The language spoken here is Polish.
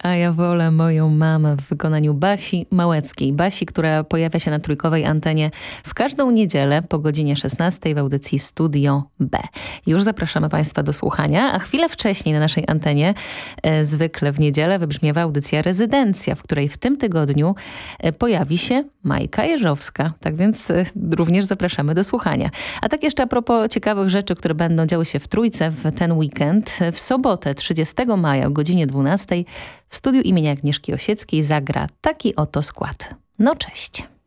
A ja wolę moją mamę w wykonaniu Basi Małeckiej. Basi, która pojawia się na trójkowej antenie w każdą niedzielę po godzinie 16 w audycji Studio B. Już zapraszamy Państwa do słuchania, a chwilę wcześniej na naszej antenie zwykle w niedzielę wybrzmiewa audycja Rezydencja, w której w tym tygodniu pojawi się Majka Jeżowska. Tak więc również zapraszamy do słuchania. A tak jeszcze a propos ciekawych rzeczy, które będą działy się w Trójce w ten weekend. W sobotę 30 maja o godzinie 12 w studiu imienia Agnieszki Osieckiej zagra taki oto skład. No cześć.